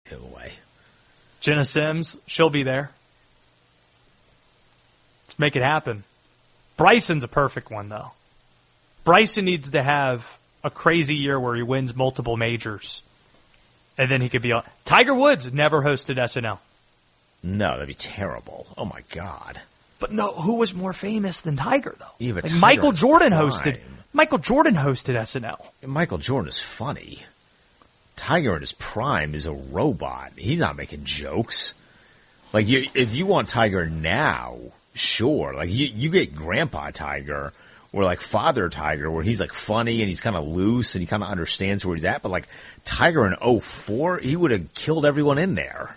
give away. Jenna Sims, she'll be there. Let's make it happen. Bryson's a perfect one, though. Bryson needs to have a crazy year where he wins multiple majors. And then he could be on. Tiger Woods never hosted SNL. No, that'd be terrible. Oh, my God. But no, who was more famous than Tiger, though? Yeah, but like Tiger Michael at the Jordan time. hosted. Michael Jordan hosted SNL. Michael Jordan is funny. Tiger in his prime is a robot. He's not making jokes. Like, if you want Tiger now, sure. Like, you get Grandpa Tiger or, like, Father Tiger where he's, like, funny and he's kind of loose and he kind of understands where he's at. But, like, Tiger in 2004, he would have killed everyone in there.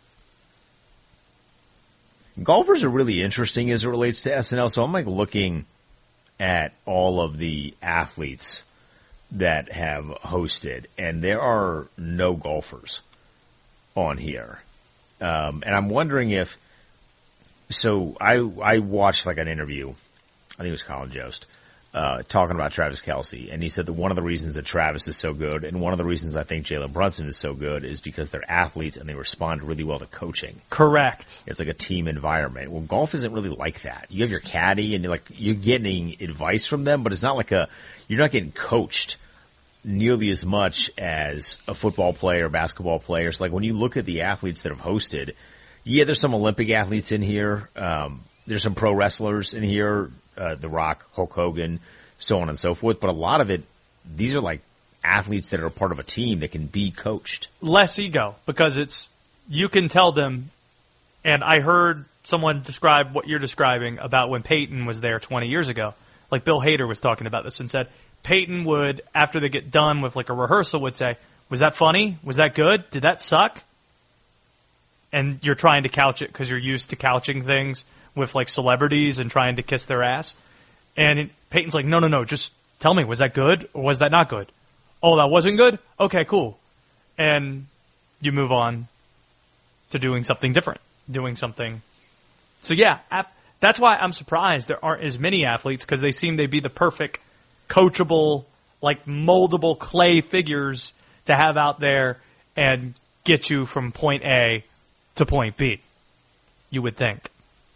Golfers are really interesting as it relates to SNL. So I'm, like, looking at all of the athletes that have hosted, and there are no golfers on here. And I'm wondering if, so I watched like an interview, I think it was Colin Jost, talking about Travis Kelce, and he said that one of the reasons that Travis is so good, and one of the reasons I think Jalen Brunson is so good, is because they're athletes and they respond really well to coaching. Correct. It's like a team environment. Well, golf isn't really like that. You have your caddy, and you're getting advice from them, but it's not like you're not getting coached nearly as much as a football player, basketball player. So like when you look at the athletes that have hosted, yeah, there's some Olympic athletes in here. There's some pro wrestlers in here, The Rock, Hulk Hogan, so on and so forth. But a lot of it, these are like athletes that are part of a team that can be coached. Less ego, because you can tell them, and I heard someone describe what you're describing about when Peyton was there 20 years ago. Like Bill Hader was talking about this and said, Peyton would, after they get done with like a rehearsal, would say, was that funny? Was that good? Did that suck? And you're trying to couch it because you're used to couching things with like celebrities and trying to kiss their ass. And Peyton's like, no, just tell me, was that good or was that not good? Oh, that wasn't good? Okay, cool. And you move on to doing something different, doing something. So yeah, that's why I'm surprised there aren't as many athletes, because they seem to be the perfect coachable, like moldable clay figures to have out there and get you from point A to point B, you would think.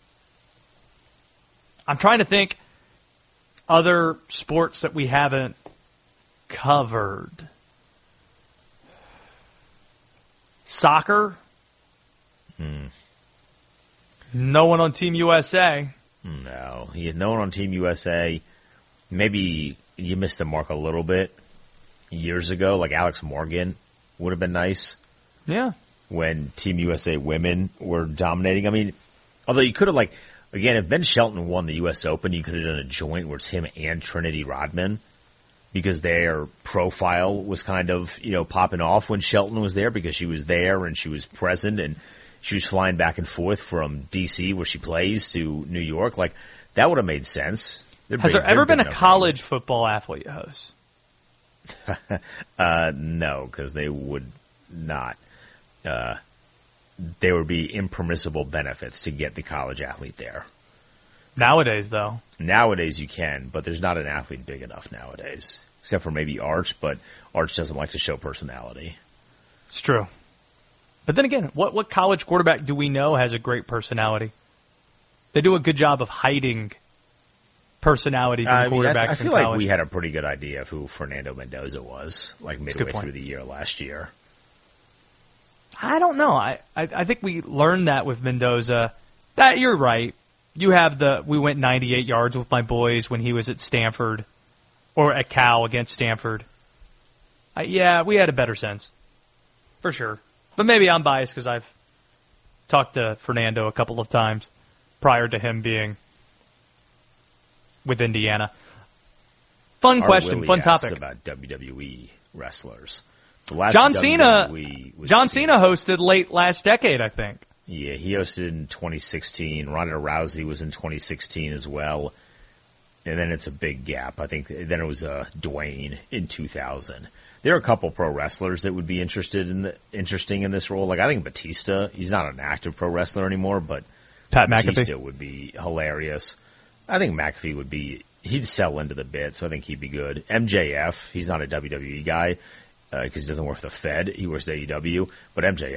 I'm trying to think other sports that we haven't covered. Soccer? No one on Team USA. No. He had no one on Team USA. Maybe you missed the mark a little bit years ago, like Alex Morgan would have been nice. Yeah. When Team USA women were dominating. I mean, although you could have, like, again, if Ben Shelton won the U.S. Open, you could have done a joint where it's him and Trinity Rodman, because their profile was kind of, popping off when Shelton was there, because she was there and she was present and she was flying back and forth from D.C., where she plays, to New York. Like, that would have made sense. Has there ever been a college football athlete host? No, because they would not. There would be impermissible benefits to get the college athlete there. Nowadays, though. Nowadays you can, but there's not an athlete big enough nowadays. Except for maybe Arch, but Arch doesn't like to show personality. It's true. But then again, what college quarterback do we know has a great personality? They do a good job of hiding personality from quarterbacks. I feel like we had a pretty good idea of who Fernando Mendoza was, like midway through the year last year. I don't know. I think we learned that with Mendoza. That you're right. You have we went 98 yards with my boys when he was at Stanford, or at Cal against Stanford. Yeah, we had a better sense, for sure. But maybe I'm biased because I've talked to Fernando a couple of times prior to him being with Indiana. Fun question, fun topic. About WWE wrestlers. John Cena hosted late last decade, I think. Yeah, he hosted in 2016. Ronda Rousey was in 2016 as well. And then it's a big gap. I think then it was Dwayne in 2000. There are a couple pro wrestlers that would be interesting in this role. Like, I think Batista, he's not an active pro wrestler anymore, but Pat Batista McAfee would be hilarious. I think McAfee he'd sell into the bit, so I think he'd be good. MJF, he's not a WWE guy because he doesn't work for the Fed. He works at AEW. But MJF